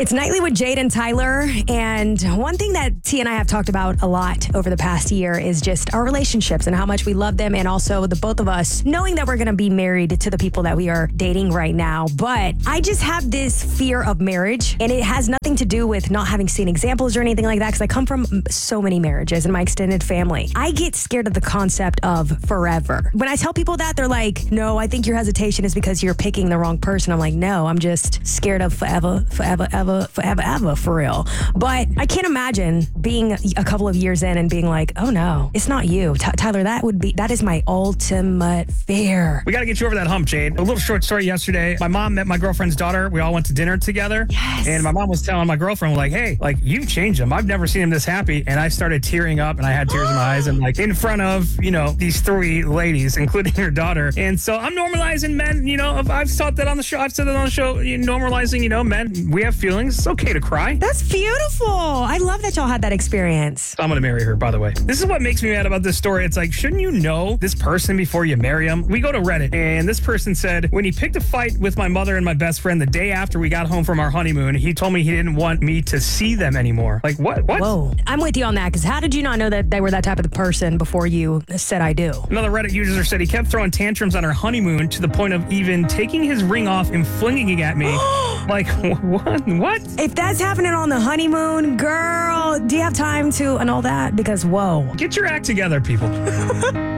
It's Nightly with Jade and Tyler. And one thing that T and I have talked about a lot over the past year is just our relationships and how much we love them. And also the both of us knowing that we're going to be married to the people that we are dating right now. But I just have this fear of marriage, and it has nothing to do with not having seen examples or anything like that, because I come from so many marriages in my extended family. I get scared of the concept of forever. When I tell people that, they're like, no, I think your hesitation is because you're picking the wrong person. I'm like, no, I'm just scared of forever, for real. But I can't imagine being a couple of years in and being like, oh no, it's not you. Tyler, that is my ultimate fear. We got to get you over that hump, Jade. A little short story yesterday. My mom met my girlfriend's daughter. We all went to dinner together. Yes. And my mom was telling my girlfriend, like, hey, like, you've changed him. I've never seen him this happy. And I started tearing up, and I had tears in my eyes, and like in front of, these three ladies, including her daughter. And so I'm normalizing men, I've taught that on the show. I've said that on the show, normalizing, men. We have feelings. It's okay to cry. That's beautiful. I love that y'all had that experience. I'm going to marry her, by the way. This is what makes me mad about this story. It's like, shouldn't you know this person before you marry him? We go to Reddit, and this person said, when he picked a fight with my mother and my best friend the day after we got home from our honeymoon, he told me he didn't want me to see them anymore. Like, what? Whoa. I'm with you on that, because how did you not know that they were that type of person before you said I do? Another Reddit user said he kept throwing tantrums on our honeymoon to the point of even taking his ring off and flinging it at me. Like, what? If that's happening on the honeymoon, girl, do you have time to and all that? Because, whoa. Get your act together, people.